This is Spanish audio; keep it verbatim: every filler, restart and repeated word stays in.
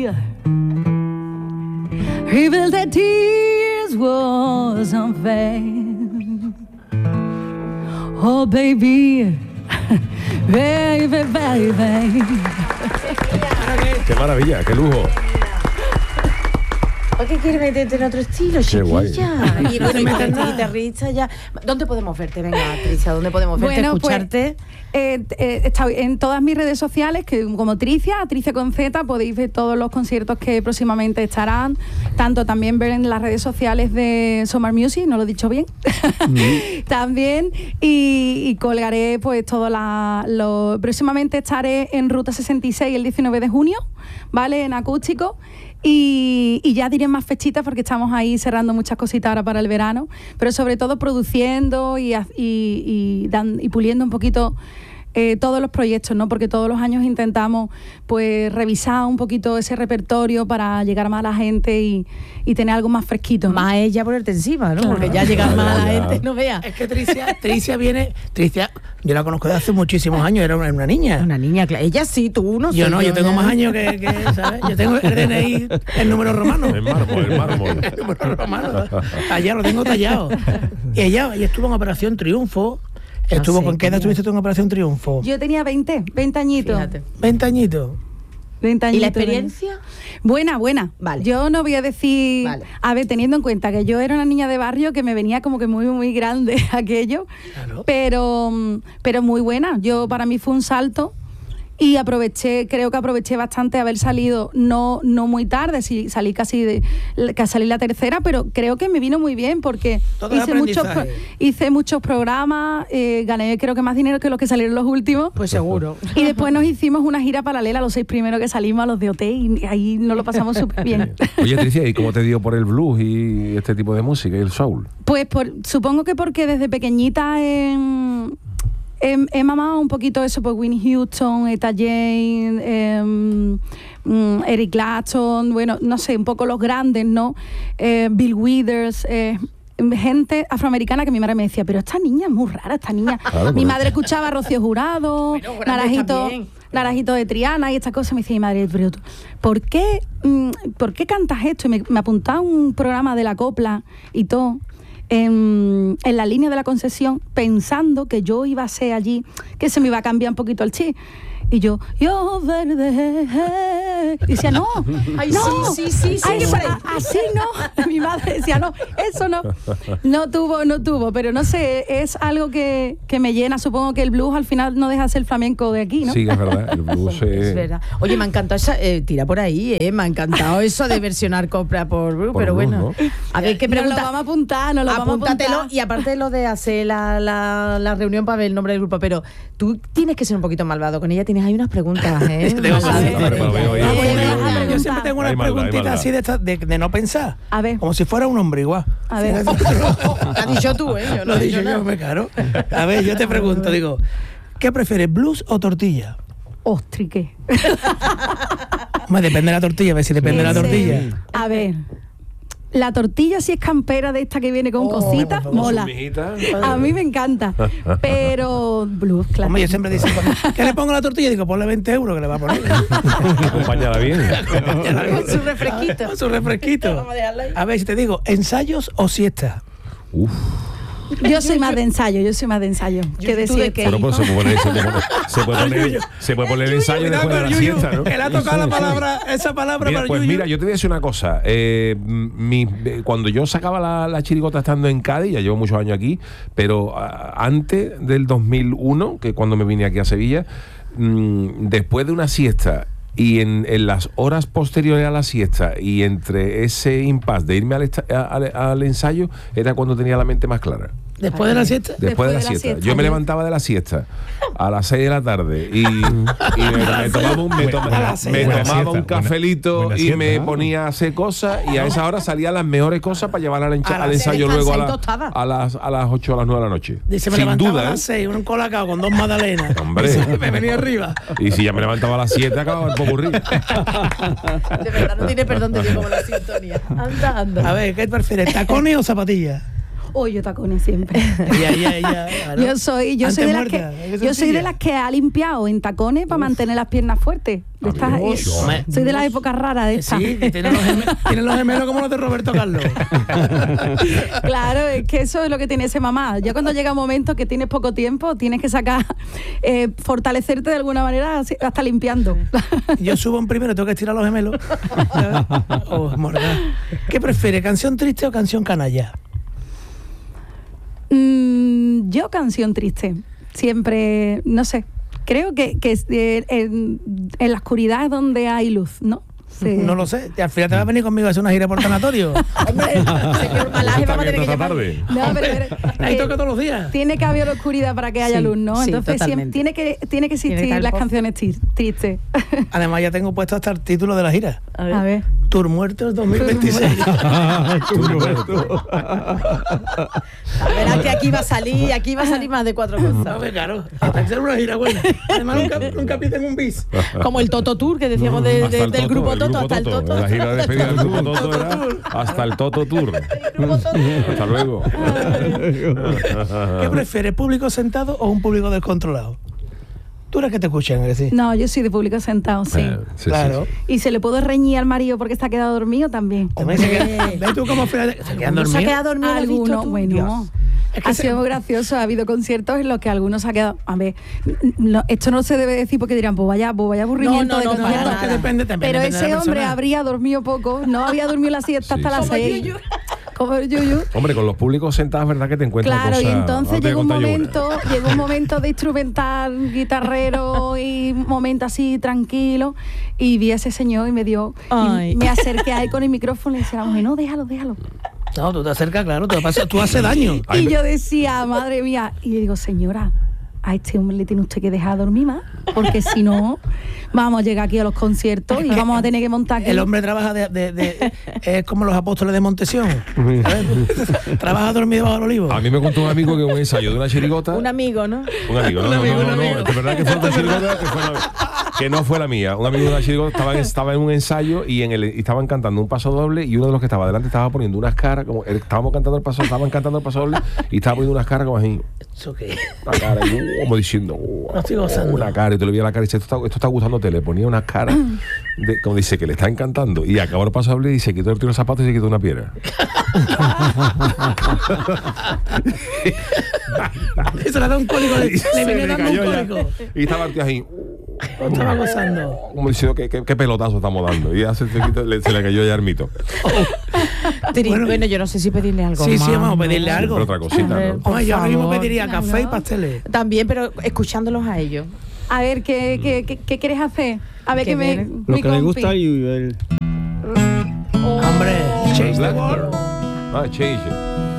baby. Revealed that tears was unfair. Oh, baby, baby, baby. Qué maravilla, qué lujo. ¿Por qué quieres meterte en otro estilo, Qué guay. chiquilla? Y bueno, y con este guitarrista ya. ¿Dónde podemos verte? Venga, Tricia, ¿dónde podemos verte, Bueno, pues, escucharte? eh, eh, está en todas mis redes sociales, que como Tricia, Tricia con Z, podéis ver todos los conciertos que próximamente estarán. Tanto también ver en las redes sociales de Summer Music, no lo he dicho bien. Mm. También. Y, y colgaré pues todo la, lo. Próximamente estaré en Ruta sesenta y seis el diecinueve de junio, ¿vale? En acústico. Y, y ya diré más fechitas porque estamos ahí cerrando muchas cositas ahora para el verano, pero sobre todo produciendo y, y, y, dan, y puliendo un poquito eh, todos los proyectos, ¿no? Porque todos los años intentamos pues revisar un poquito ese repertorio para llegar más a la gente y, y tener algo más fresquito, ¿no? Más ella ponerte encima, ¿no? Claro. Porque ya llegar más a la gente, no vea. Es que Tricia, Tricia viene... Tricia, yo la conozco de hace muchísimos años, era una, una niña. Una niña, claro. Ella sí, tú no. Yo no, yo, yo tengo ya. más años que, que, ¿sabes? Yo tengo el D N I, el número romano. El mármol, el mármol. El número romano. Allá lo tengo tallado. Y ella, ella estuvo en Operación Triunfo. Estuvo, sé, ¿con qué edad coño. estuviste tú en Operación Triunfo? Yo tenía veinte, veinte añitos. Fíjate. veinte añitos. veinte ¿Y añitos. la experiencia? Buena, buena. Vale. Yo no voy a decir... Vale. A ver, teniendo en cuenta que yo era una niña de barrio que me venía como que muy, muy grande aquello, Claro. pero, pero muy buena. Yo, para mí fue un salto y aproveché, creo que aproveché bastante haber salido, no, no muy tarde, sí, salí casi de, que salí la tercera, pero creo que me vino muy bien porque Todo el hice muchos, aprendizaje. pro- hice muchos programas, eh, gané creo que más dinero que los que salieron los últimos. Pues seguro. Y después nos hicimos una gira paralela, los seis primeros que salimos a los de O T y ahí nos lo pasamos súper bien. Oye, Tricia, ¿y cómo te dio por el blues y este tipo de música y el soul? Pues por, supongo que porque desde pequeñita he, he, he mamado un poquito eso, pues Whitney Houston, Etta James, eh, mm, Eric Clapton, bueno, no sé, un poco los grandes, ¿no? Eh, Bill Withers, eh, gente afroamericana que mi madre me decía, pero esta niña es muy rara, esta niña. Claro, mi pero- madre escuchaba a Rocío Jurado, Bueno, grandes Naranjito, también. Naranjito de Triana y estas cosas. Me decía mi madre, pero tú, ¿por qué, mm, ¿por qué cantas esto? Y me, me apuntaba a un programa de la copla y todo. En, en la línea de la Concesión, pensando que yo iba a ser allí, que se me iba a cambiar un poquito el chip. Y yo, yo verde. Y decía, no, Ay, no, sí, sí, sí, sí, ay, que eso- por ahí. a- así no. Mi madre decía, no, eso no. No tuvo, no tuvo, pero no sé, es algo que, que me llena. Supongo que el blues al final no deja de ser el flamenco de aquí, ¿no? Sí, es verdad, el blues Es es... verdad. Oye, me ha encantado esa, eh, tira por ahí, eh, me ha encantado eso de versionar copla por Bruce, Por pero Bruce, bueno. ¿no? A ver, ¿qué Nos lo pregunta? vamos a apuntar, nos lo vamos a Apúntatelo, apuntar. y aparte de lo de hacer la, la, la reunión para ver el nombre del grupo, pero tú tienes que ser un poquito malvado con ella, tienes ahí unas preguntas, ¿eh? Yo tengo A ver, preguntas, pero veo, eh, veo, eh, veo, eh, veo, eh, veo. Yo siempre tengo unas Hay maldad, hay preguntitas maldad. así de, esta- de, de no pensar. A ver. Como si fuera un hombre igual. A ver. Lo has dicho tú, ¿eh? Yo no Lo he he dicho dicho yo, nada. me caro. A ver, yo te pregunto, digo, ¿qué prefieres, blues o tortilla? Ostri, ¿qué? Hombre, depende de la tortilla, a ver si depende de la Ese- tortilla. A ver, la tortilla si es campera de esta que viene con Oh, cositas, por favor, mola. Mijita. A mí me encanta. Pero blues, claro. Hombre, yo siempre digo, ¿qué le pongo a la tortilla? Digo, ponle veinte euros que le va a poner. Acompáñala bien. Con su refresquito. Con su refresquito. Vamos a dejarlo ahí. A ver, si te digo, ¿ensayos o siesta? Uf. Yo soy más de ensayo, yo soy más de ensayo. Que ¿tú de decir qué? que Bueno, pues se puede poner, se puede poner, se puede poner, se puede poner el ensayo Cuidado después de con la el yuyu, siesta, ¿no? que le ha tocado la palabra, esa palabra Mira, para el pues yuyu. mira, yo te voy a decir una cosa. Eh, mi, eh, cuando yo sacaba la, la chirigota estando en Cádiz, ya llevo muchos años aquí, pero ah, antes del dos mil uno, que cuando me vine aquí a Sevilla, mm, después de una siesta y en, en las horas posteriores a la siesta y entre ese impasse de irme al, esta- al, al ensayo, era cuando tenía la mente más clara. Después de la siesta. Después, de la, siesta. Yo me levantaba de la siesta a las seis de la tarde y, y me, me tomaba un, me toma- A las seis. me Buena tomaba siesta, un cafelito buena- buena y siesta, me ¿no? ponía a hacer cosas y a esa hora salían las mejores cosas para llevar al, encha- A al las ensayo seis, luego a, seis la- tostadas. a las a las ocho o a las nueve de la noche. Dice, me Sin levantaba duda, a ¿eh? las seis, un colacao con dos magdalenas. Hombre. Dice, me venía arriba. Y si ya me levantaba a las siete acababa el popurrí. De verdad, no tiene perdón de Dios como la sintonía. Anda, anda. A ver, ¿qué prefieres, tacones o zapatillas? O yo tacones siempre. Ella, ella, ella, claro. Yo soy, yo Antes soy de las muerta, que, es que yo soy de sencilla. las que ha limpiado en tacones para mantener las piernas fuertes. De estas- Dios. eh, soy de la época rara de esta. Sí, que tiene los, geme- tiene los gemelos como los de Roberto Carlos. Claro, es que eso es lo que tiene ese mamá. Ya cuando llega un momento que tienes poco tiempo, tienes que sacar, eh, fortalecerte de alguna manera así, hasta limpiando. Yo subo en primero, tengo que estirar los gemelos. Oh, morda. ¿Qué prefiere, canción triste o canción canalla? Mm, yo canción triste. Siempre, no sé. Creo que, que es, eh, en, en la oscuridad es donde hay luz, ¿no? Sí. No lo sé. Al final te vas a venir conmigo a hacer una gira por tanatorio. Hombre, señor Malaje, Está vamos a tener que esta llamar. tarde. No, pero, pero, Ahí eh, toca todos los días. tiene que haber oscuridad para que haya Sí, luz, ¿no? sí, Entonces siempre, totalmente. tiene que tiene que existir Tiene que estar el las pop. canciones tri- tristes. Además, ya tengo puesto hasta el título de la gira. A ver. A ver. Tour Muertos dos mil veintiséis. Verás que aquí va a salir, aquí va a salir más de cuatro No, cosas. que claro. Hay que ser una gira buena. Además, nunca, nunca piden un bis. Como el Toto Tour que decíamos de- Hasta de- el del Toto, grupo el Toto, grupo hasta el Toto. La gira de despedida del grupo Toto era hasta el Toto Tour. Hasta luego. ¿Qué prefieres, público sentado o un público descontrolado? Tú eres que te escuchan, ¿a que sí? No, yo soy de público sentado, sí. Eh, sí, Claro. sí, Y se le puedo reñir al marido porque se ha quedado dormido también. También se queda- ¿Ves tú cómo final se quedan ¿No se ha dormidos? quedado dormido? ¿Lo has visto Algunos, tú? bueno, Dios. Es que ha se- sido muy gracioso. Ha habido conciertos en los que algunos se ha quedado. A ver, no, esto no se debe decir porque dirán, pues vaya, pues vaya aburrimiento No, no, de no, concierto. para No, es que nada. depende también. Pero depende de ese la hombre persona. habría dormido poco, no había dormido la siesta Sí, hasta las sí. seis. Como el Yuyu. Hombre, con los públicos sentados, ¿verdad que te encuentras Claro, cosas? y entonces Ahora te llegó un contaré una. momento, llegó un momento de instrumental, guitarrero y un momento así tranquilo. Y vi a ese señor y me dio. Ay. Y me acerqué a él con el micrófono y le decía, a la mujer, no, déjalo, déjalo. No, tú te acercas, claro, tú, pasas, tú haces daño. Ay, y me- yo decía, madre mía, y le digo, señora, a este hombre le tiene usted que dejar dormir más, porque si no, vamos a llegar aquí a los conciertos y vamos a tener que montar aquí. El hombre trabaja de, de- de- es como los apóstoles de Montesión. ¿Sabes? Trabaja dormido bajo el olivo. A mí me contó un amigo que un ensayo de una chirigota. Un amigo, ¿no? Un amigo, no, Un no, amigo, no, un no, amigo. no, de verdad que fue otra chirigota que, fue una- que no fue la mía. Un amigo de una chirigota estaba en, estaba en un ensayo y, en el, y estaban cantando un paso doble y uno de los que estaba delante estaba poniendo unas caras, como estábamos cantando el paso, estaban cantando el paso doble y estaba poniendo unas caras como así, ¿Eso qué? una cara, y, uh, como diciendo, uh, No estoy gozando. una cara, y tú le veías la cara y dice, esto está, esto está gustándote, le ponía una cara, de, como dice, que le está encantando. Y acabó el paso doble y se quitó el tiro de zapatos y se quitó una piedra. Eso le da un cólico. Le, Y se le viene le dando un cayó ya. cólico. Y estaba el tío ahí, No estaba gozando. como diciendo, ¿qué, qué, qué pelotazo estamos dando? Y ya se, se, quitó- le- se le cayó ya el mito. Tri- Bueno, Bueno, yo no sé si pedirle algo Sí, más. sí, vamos a ¿no? pedirle algo. Pero otra cosita, Hombre, ¿no? por Hombre, yo ahora mismo favor. pediría café y pasteles. También, pero escuchándolos a ellos. A ver, ¿qué, qué, qué, qué quieres hacer? A ver, Que que me. viene. Lo mi que le compi. gusta y el... Hombre, change the world. Ah, change it.